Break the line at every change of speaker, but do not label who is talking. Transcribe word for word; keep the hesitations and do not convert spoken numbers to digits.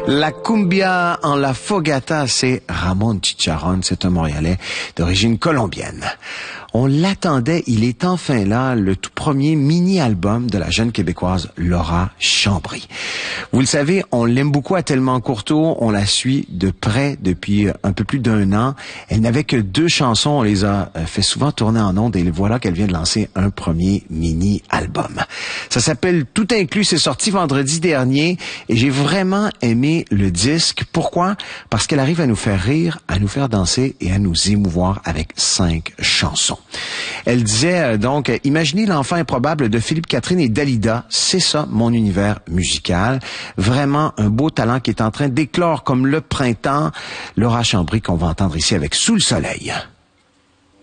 La cumbia en la fogata, c'est Ramon Chicharrón, c'est un Montréalais d'origine colombienne. On l'attendait, il est enfin là, le tout premier mini-album de la jeune Québécoise Laura Chambry. Vous le savez, on l'aime beaucoup à Tellement Courteau, on la suit de près depuis un peu plus d'un an. Elle n'avait que deux chansons, on les a fait souvent tourner en ondes et voilà qu'elle vient de lancer un premier mini-album. Ça s'appelle Tout inclus, c'est sorti vendredi dernier et j'ai vraiment aimé le disque. Pourquoi? Parce qu'elle arrive à nous faire rire, à nous faire danser et à nous émouvoir avec cinq chansons. Elle disait euh, donc, imaginez l'enfant improbable de Philippe Catherine et Dalida, c'est ça mon univers musical. Vraiment un beau talent qui est en train d'éclore comme le printemps. Laura Chambry qu'on va entendre ici avec Sous le soleil.